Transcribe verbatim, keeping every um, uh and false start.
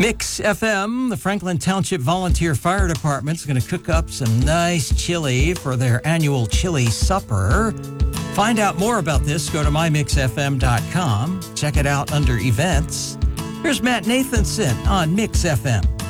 Mix F M, the Franklin Township Volunteer Fire Department, is going to cook up some nice chili for their annual chili supper. Find out more about this. Go to my mix f m dot com. Check it out under events. Here's Matt Nathanson on Mix F M.